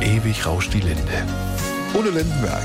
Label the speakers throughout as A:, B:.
A: ewig rauscht die Linde. Udo Lindenberg.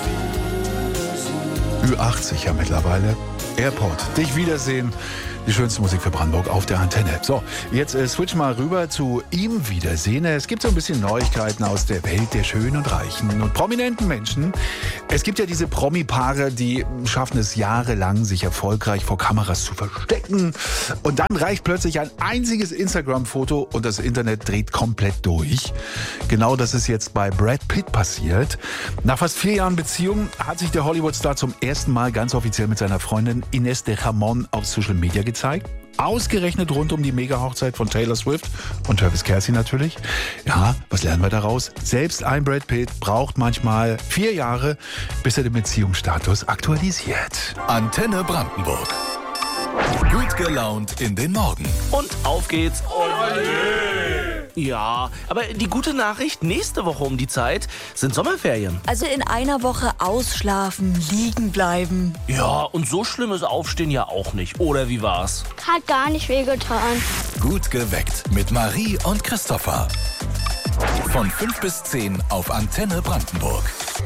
A: Ü80 ja mittlerweile. Airport. Dich wiedersehen. Die schönste Musik für Brandenburg auf der Antenne. So, jetzt switch mal rüber zu ihm Wiedersehen. Es gibt so ein bisschen Neuigkeiten aus der Welt der schönen und reichen und prominenten Menschen. Es gibt ja diese Promi-Paare, die schaffen es jahrelang, sich erfolgreich vor Kameras zu verstecken. Und dann reicht plötzlich ein einziges Instagram-Foto und das Internet dreht komplett durch. Genau das ist jetzt bei Brad Pitt passiert. Nach fast 4 Jahren Beziehung hat sich der Hollywood-Star zum ersten Mal ganz offiziell mit seiner Freundin Inés de Ramón auf Social Media gezeigt. Ausgerechnet rund um die Mega-Hochzeit von Taylor Swift und Travis Kelce natürlich. Ja, was lernen wir daraus? Selbst ein Brad Pitt braucht manchmal 4 Jahre, bis er den Beziehungsstatus aktualisiert.
B: Antenne Brandenburg. Gut gelaunt in den Morgen.
C: Und auf geht's. Ja, aber die gute Nachricht, nächste Woche um die Zeit sind Sommerferien.
D: Also in einer Woche ausschlafen, liegen bleiben.
C: Ja, und so schlimm ist Aufstehen ja auch nicht. Oder wie war's?
E: Hat gar nicht wehgetan.
B: Gut geweckt mit Marie und Christopher. Von 5 bis 10 auf Antenne Brandenburg.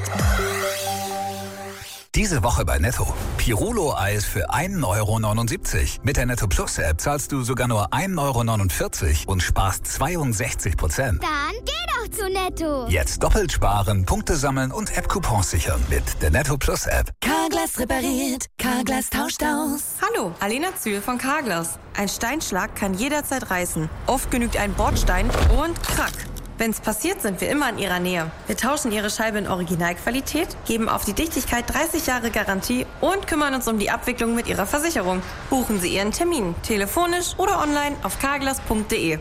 F: Diese Woche bei Netto. Pirolo-Eis für 1,79 €. Mit der Netto Plus App zahlst du sogar nur 1,49 € und sparst 62%.
E: Dann geh doch zu Netto.
F: Jetzt doppelt sparen, Punkte sammeln und App-Coupons sichern mit der Netto Plus App.
D: Carglass repariert, Carglass tauscht aus.
G: Hallo, Alena Zühl von Carglass. Ein Steinschlag kann jederzeit reißen. Oft genügt ein Bordstein und krack. Wenn's passiert, sind wir immer in Ihrer Nähe. Wir tauschen Ihre Scheibe in Originalqualität, geben auf die Dichtigkeit 30 Jahre Garantie und kümmern uns um die Abwicklung mit Ihrer Versicherung. Buchen Sie Ihren Termin, telefonisch oder online auf carglass.de.